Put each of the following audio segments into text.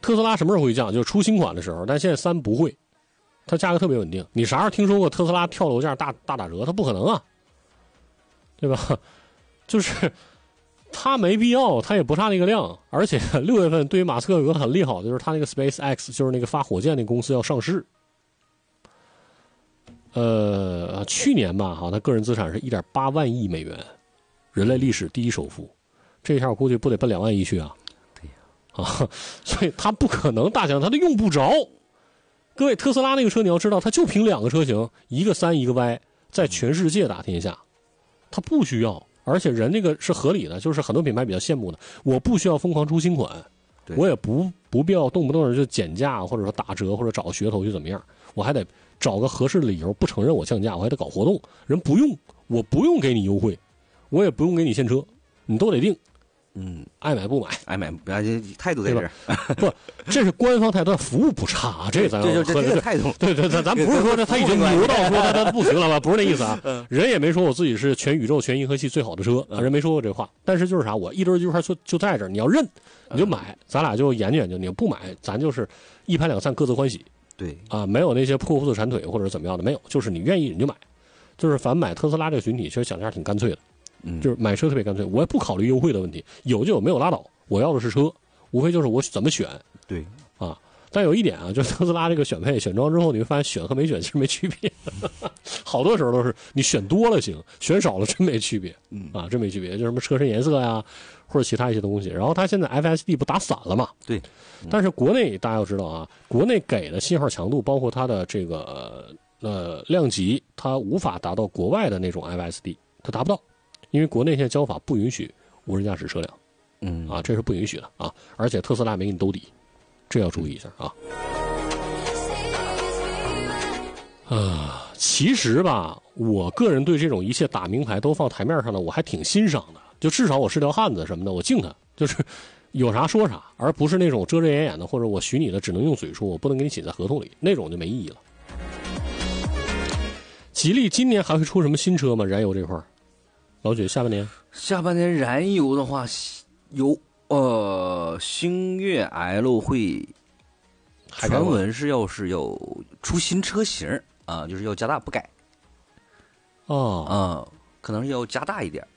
特斯拉什么时候会降？就是出新款的时候，但现在3不会，它价格特别稳定。你啥时候听说过特斯拉跳楼价大打折？它不可能啊，对吧？就是它没必要，它也不差那个量。而且6月份对于马斯克有个很利好的，就是他那个 SpaceX， 就是那个发火箭那公司要上市。去年吧，他个人资产是1.8万亿美元，人类历史第一首富。这下我估计不得奔2万亿去啊！ 对呀， 啊，所以他不可能大降，他都用不着。各位，特斯拉那个车你要知道，它就凭2个车型，一个3一个 Y， 在全世界打天下，它不需要。而且人那个是合理的，就是很多品牌比较羡慕的，我不需要疯狂出新款，我也不必要动不动就减价或者说打折或者找个噱头去怎么样，我还得找个合适的理由不承认我降价，我还得搞活动。人不用，我不用给你优惠，我也不用给你现车，你都得定。爱买不买， 爱买不买，态度在这儿。 不，这是官方态度，服务不差啊，这咱这个态度。 对，咱不是说他已经牛到说他不行了吧？不是那意思啊。人也没说我自己是全宇宙全银河系最好的车，人没说过这话。但是就是啥，我一堆句话就在这儿，你要认你就买，咱俩就研究研究。你不买，咱就是一拍两散，各自欢喜。 对啊，没有那些破裤子缠腿或者怎么样的，没有，就是你愿意你就买。就是凡买特斯拉这个群体，其实想下挺干脆的。就是买车特别干脆，我也不考虑优惠的问题，有就有，没有拉倒。我要的是车，无非就是我怎么选。 对啊，但有一点啊，就是特斯拉这个选配选装之后，你会发现选和没选其实没区别。好多时候都是你选多了行，选少了真没区别。啊，真没区别，就是什么车身颜色呀，或者其他一些东西。然后它现在 FSD 不打散了嘛？ 对。 但是国内大家要知道啊，国内给的信号强度，包括它的这个量级，它无法达到国外的那种 FSD， 它达不到。因为国内现在交法不允许无人驾驶车辆，这是不允许的啊！而且特斯拉没给你兜底，这要注意一下啊！其实吧，我个人对这种一切打名牌都放台面上的，我还挺欣赏的。就至少我是条汉子什么的，我敬他，就是有啥说啥，而不是那种遮遮掩掩的，或者我许你的只能用嘴说，我不能给你写在合同里，那种就没意义了。吉利今年还会出什么新车吗？燃油这块儿？老许，下半年燃油的话，有星越 L 会传闻是要出新车型啊，就是要加大不改。可能是要加大一点。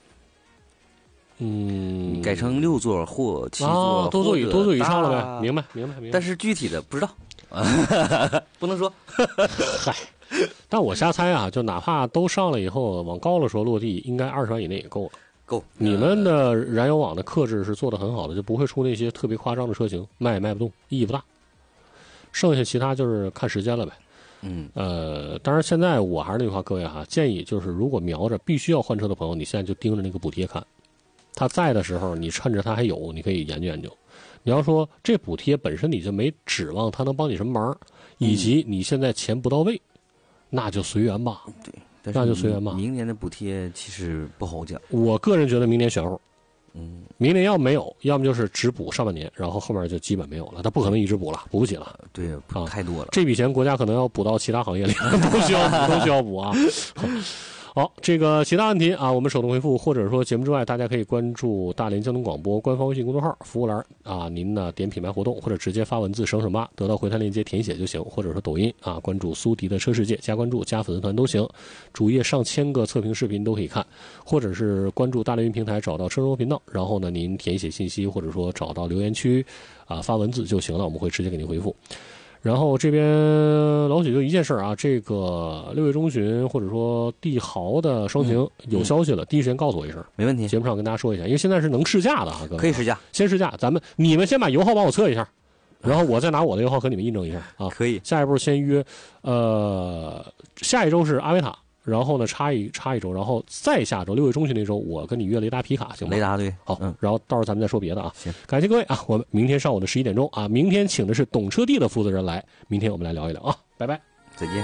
改成6座或7座， 多座以上了呗。明白。 但是具体的不知道，不能说。 嗨。但我瞎猜啊，就哪怕都上了以后，往高了说落地，应该20万以内也够了。 够。 你们的燃油网的克制是做得很好的，就不会出那些特别夸张的车型，卖也卖不动，意义不大。剩下其他就是看时间了呗。当然现在我还是那句话，各位哈，建议就是如果瞄着必须要换车的朋友，你现在就盯着那个补贴看，它在的时候，你趁着它还有，你可以研究研究。你要说这补贴本身你就没指望它能帮你什么忙，以及你现在钱不到位。那就随缘吧， 对， 那就随缘吧。 明年的补贴其实不好讲， 我个人觉得明年选后，明年要没有，要么就是只补上半年，然后后面就基本没有了，他不可能一直补了，补不起了。 对，太多了。 这笔钱国家可能要补到其他行业里，都需要补啊。好，这个其他问题啊，我们手动回复，或者说节目之外，大家可以关注大连交通广播官方微信公众号服务栏啊，您呢点品牌活动，或者直接发文字省省吧，得到回弹链接填写就行，或者说抖音啊，关注苏迪的车世界，加关注加粉丝团都行，主页上千个测评视频都可以看，或者是关注大连云平台找到车生活频道，然后呢您填写信息，或者说找到留言区啊发文字就行了，我们会直接给您回复。然后这边老许就一件事啊，这个6月中旬或者说帝豪的双擎有消息了，第一时间告诉我一声， 没问题。 节目上跟大家说一下，因为现在是能试驾的啊，各位可以试驾， 先试驾，你们先把油耗帮我测一下，然后我再拿我的油耗和你们印证一下啊。 可以。 下一步先约，下一周是阿维塔。然后呢，差一周，然后再下周6月中旬那周，我跟你约雷达皮卡，行吗？ 雷达对， 好，然后到时候咱们再说别的啊。 行， 感谢各位啊，我们明天上午的11点钟啊，明天请的是懂车帝的负责人来，明天我们来聊一聊啊，拜拜， 再见。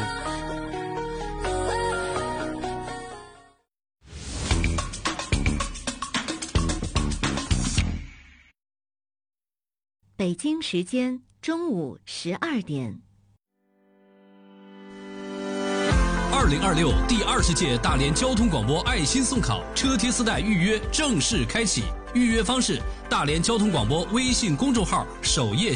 北京时间中午12点。 2026第20届大连交通广播爱心送考车贴丝带预约正式开启，预约方式：大连交通广播微信公众号首页